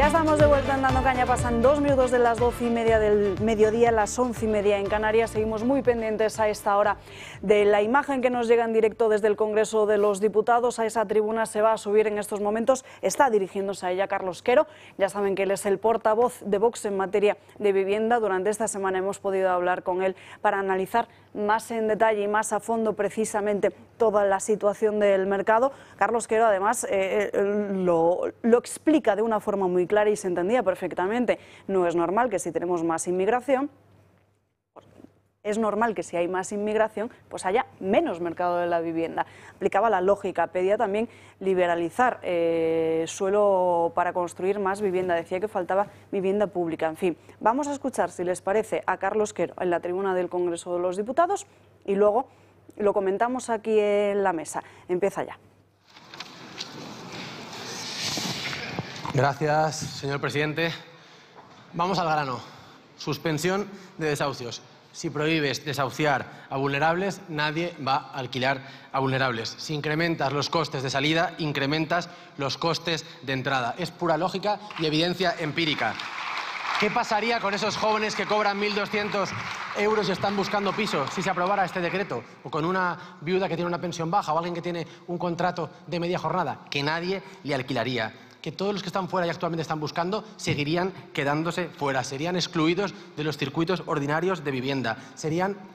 Ya estamos de vuelta en Dando Caña, pasan 2 minutos de las 12:30 del mediodía, las 11:30 en Canarias. Seguimos muy pendientes a esta hora de la imagen que nos llega en directo desde el Congreso de los Diputados. A esa tribuna se va a subir en estos momentos, está dirigiéndose a ella Carlos Quero. Ya saben que él es el portavoz de Vox en materia de vivienda. Durante esta semana hemos podido hablar con él para analizar más en detalle y más a fondo precisamente toda la situación del mercado. Carlos Quero además lo explica de una forma muy clara y se entendía perfectamente. No es normal que si tenemos más inmigración, es normal que si hay más inmigración, pues haya menos mercado de la vivienda. Aplicaba la lógica, pedía también liberalizar suelo para construir más vivienda, decía que faltaba vivienda pública. En fin, vamos a escuchar, si les parece, a Carlos Quero en la tribuna del Congreso de los Diputados y luego lo comentamos aquí en la mesa. Empieza ya. Gracias, señor presidente. Vamos al grano. Suspensión de desahucios. Si prohíbes desahuciar a vulnerables, nadie va a alquilar a vulnerables. Si incrementas los costes de salida, incrementas los costes de entrada. Es pura lógica y evidencia empírica. ¿Qué pasaría con esos jóvenes que cobran 1.200 euros y están buscando piso si se aprobara este decreto? O con una viuda que tiene una pensión baja o alguien que tiene un contrato de media jornada. Que nadie le alquilaría. Que todos los que están fuera y actualmente están buscando seguirían quedándose fuera, serían excluidos de los circuitos ordinarios de vivienda, serían